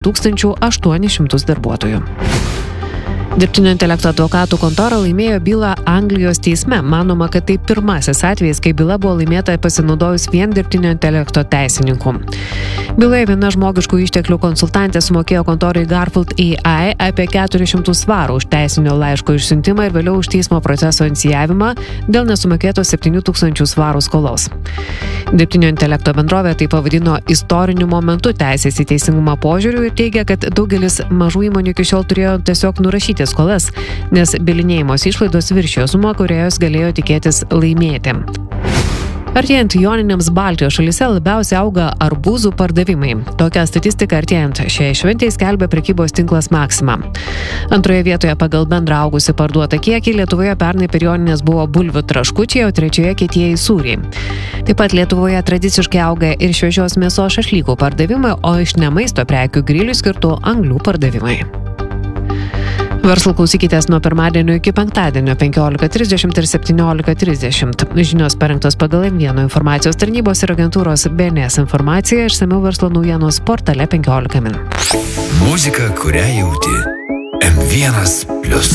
800 darbuotojų. Dirbtinio intelekto advokatų kontora laimėjo bylą Anglijos teisme. Manoma, kad tai pirmasis atvejis, kai byla buvo laimėta pasinaudojus vien dirbtinio intelekto teisininkų. Byloje viena žmogiškų išteklių konsultantė sumokėjo kontorai Garfield AI apie 400 svarų už teisinio laiško išsiuntimą ir vėliau už teismo proceso inicijavimą dėl nesumokėto 7000 svarų skolos. Dirbtinio intelekto bendrovė tai pavadino istoriniu momentu teisės į teisingumą požiūriu ir teigia, kad daugelis mažų įmonių iki šiol turėjo tiesiog nurašyti skolas, nes bylinėjimos išlaidos viršijo sumą, kurią jos galėjo tikėtis laimėti. Artėjant joniniams Baltijos šalyse labiausiai auga arbūzų pardavimai. Tokią statistiką artėjant šiai šventei skelbia prekybos tinklas Maxima. Antroje vietoje pagal bendrą augusi parduotą kiekį Lietuvoje pernai per jonines buvo bulvių traškučiai, o trečioje kietieji sūriai. Taip pat Lietuvoje tradiciškai auga ir šviežios mėsos šašlykų pardavimai, o iš nemaisto prekių grilių skirtų anglių pardavimai. Verslo klausykitės nuo pirmadienio iki penktadienio 15:30 ir 17:30. Žinios parengtos pagal M1 informacijos tarnybos ir agentūros BNS informaciją, išsamiau verslo naujienos portale 15 min. Muzika, kurią jauti. M1+.